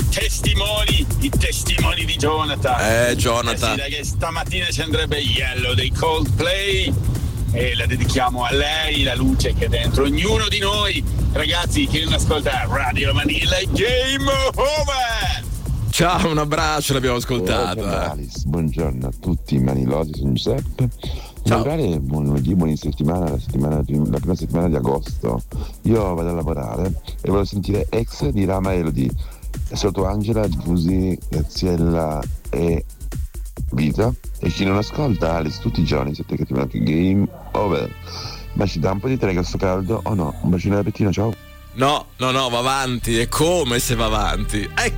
i testimoni di Jonathan. Jonathan. Sì, che stamattina ci andrebbe Yellow dei Coldplay e la dedichiamo a lei, la luce che è dentro ognuno di noi. Ragazzi, chi non ascolta Radio Manila, Game Over! Ciao, un abbraccio, l'abbiamo ascoltata. Buongiorno a tutti, Manilosi, sono Giuseppe. Ciao. Buon lunedì, buona settimana, la prima settimana di agosto. Io vado a lavorare e voglio sentire Ex di Rama Elodie, sotto Angela, Giusy, Graziella e Vita. E chi non ascolta, Alice, tutti i giorni, siete cattivi anche Game Over. Ma ci dà un po' di trega sto caldo o no? Un bacino da pettino, ciao. No, va avanti, è come se va avanti.